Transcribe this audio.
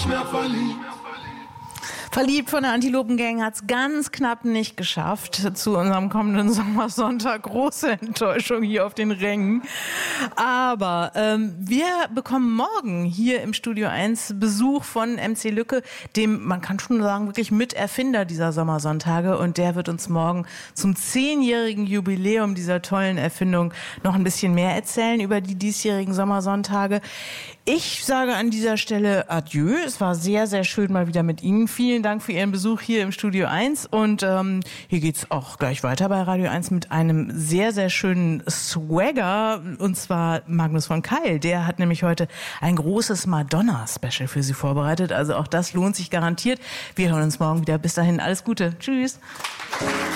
mehr verliebt. Verliebt von der Antilopen-Gang hat es ganz knapp nicht geschafft zu unserem kommenden Sommersonntag. Große Enttäuschung hier auf den Rängen. Aber wir bekommen morgen hier im Studio 1 Besuch von MC Lücke, dem, man kann schon sagen, wirklich Miterfinder dieser Sommersonntage. Und der wird uns morgen zum 10-jährigen Jubiläum dieser tollen Erfindung noch ein bisschen mehr erzählen über die diesjährigen Sommersonntage. Ich sage an dieser Stelle Adieu. Es war sehr, sehr schön mal wieder mit Ihnen. Vielen Dank für Ihren Besuch hier im Studio 1. Und hier geht's auch gleich weiter bei Radio 1 mit einem sehr, sehr schönen Swagger. Und zwar Magnus von Keil. Der hat nämlich heute ein großes Madonna-Special für Sie vorbereitet. Also auch das lohnt sich garantiert. Wir hören uns morgen wieder. Bis dahin alles Gute. Tschüss.